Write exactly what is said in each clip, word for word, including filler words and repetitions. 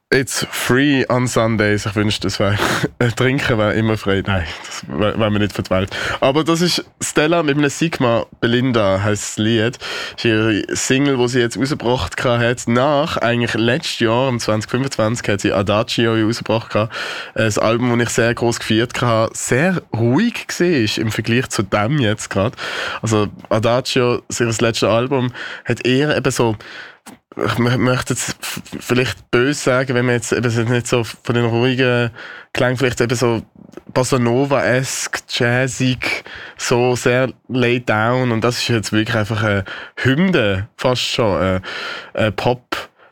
It's free on Sundays. Ich wünschte, das wäre Trinken wäre immer frei. Nein, das wäre wär mir nicht für die Welt. Aber das ist Stella mit einem Sigma. Belinda heisst das Lied. Das ist ihre Single, die sie jetzt rausgebracht hat. Nach, eigentlich letztes Jahr, im zwanzig fünfundzwanzig, hat sie Adagio rausgebracht. Ein Album, das ich sehr gross gefeiert habe. Sehr ruhig war im Vergleich zu dem jetzt gerade. Also Adagio, ihr letztes Album, hat eher eben so, ich möchte jetzt vielleicht böse sagen, wenn man jetzt eben nicht so von den ruhigen Klängen, vielleicht eben so Bossa Nova-esque, jazzig, so sehr laid down, und das ist jetzt wirklich einfach eine Hymne, fast schon, ein, ein Pop-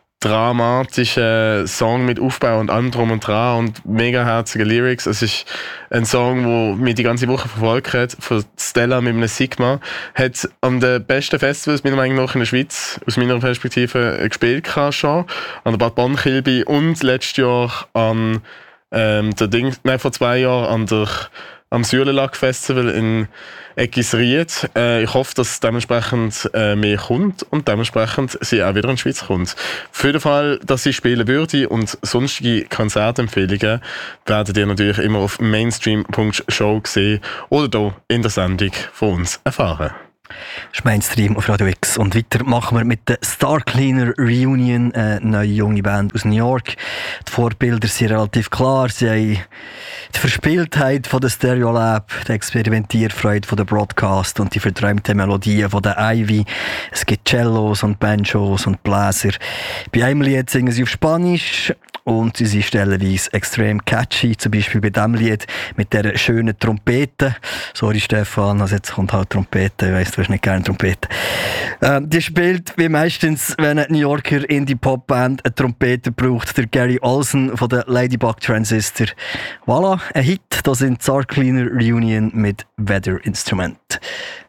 dramatischer Song mit Aufbau und allem drum und dran und mega herzige Lyrics. Es ist ein Song, der mich die ganze Woche verfolgt hat, von Stella mit einem Sigma. Hat an den besten Festivals meiner Meinung nach in der Schweiz, aus meiner Perspektive, gespielt schon. An der Bad Bonn-Kilby und letztes Jahr an ähm, der Ding, nein, vor zwei Jahren an der am Sürlelac-Festival in Eckisried. Äh, ich hoffe, dass dementsprechend äh, mehr kommt und dementsprechend sie auch wieder in die Schweiz kommt. Für den Fall, dass sie spielen würde und sonstige Konzertempfehlungen, werdet ihr natürlich immer auf mainstream punkt show sehen oder hier in der Sendung von uns erfahren. Das ist Mainstream auf Radio X. Und weiter machen wir mit der Star Cleaner Reunion, eine neue junge Band aus New York. Die Vorbilder sind relativ klar. Sie haben die Verspieltheit von der Stereolab, die Experimentierfreude von der Broadcast und die verträumten Melodien von der Ivy. Es gibt Cellos und Banjos und Bläser. Bei einem Lied singen sie auf Spanisch und sie sind stellenweise extrem catchy. Zum Beispiel bei diesem Lied mit dieser schönen Trompete. Sorry Stefan, also jetzt kommt halt Trompete. Ich weiss, du hast nicht gerne Trompete. Ähm, die spielt wie meistens, wenn eine New Yorker Indie-Pop-Band eine Trompete braucht, der Gary Olsen von der Ladybug Transistor. Voilà, ein Hit. Das sind Star Cleaner Reunion mit Weather Instrument.